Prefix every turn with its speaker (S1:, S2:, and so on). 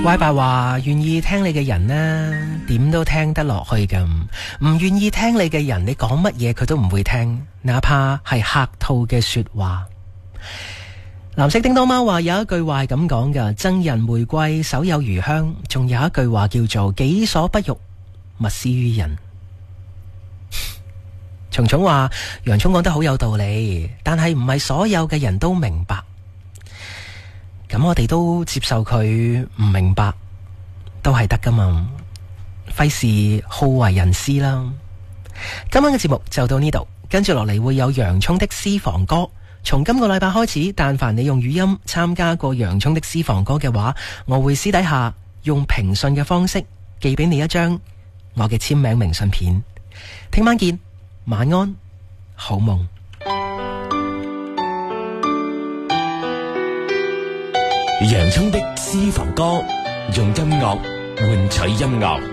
S1: 歪爸話願意聽你嘅人呢，點都聽得落去咁；唔願意聽你嘅人，你講乜嘢佢都唔會聽，哪怕係客套嘅說話。藍色叮當貓話有一句話係咁講㗎：贈人玫瑰，手有餘香。仲有一句話叫做己所不欲，勿施於人。蟲蟲話洋蔥講得好有道理，但係唔係所有嘅人都明白。咁我哋都接受佢唔明白，都係得噶嘛，費事好為人師啦。今晚嘅節目就到呢度，跟住落嚟會有洋蔥的私房歌。從今個禮拜開始，但凡你用語音參加過洋蔥的私房歌嘅話，我會私底下用評信嘅方式寄俾你一張我嘅簽名明信片。聽晚見，晚安，好夢。
S2: 洋蔥的私房歌，用音樂換取音樂。